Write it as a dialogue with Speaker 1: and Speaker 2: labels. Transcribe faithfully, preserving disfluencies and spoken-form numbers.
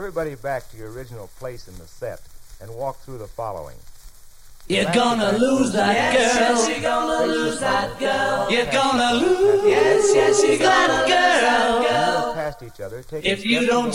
Speaker 1: everybody back to your original place in the set and walk through the following.
Speaker 2: You're gonna lose that girl.
Speaker 3: Yes, you're gonna lose that girl.
Speaker 2: You're gonna lose.
Speaker 3: Yes, yes, you're gonna lose that girl.
Speaker 1: Past each other. Take
Speaker 2: If you don't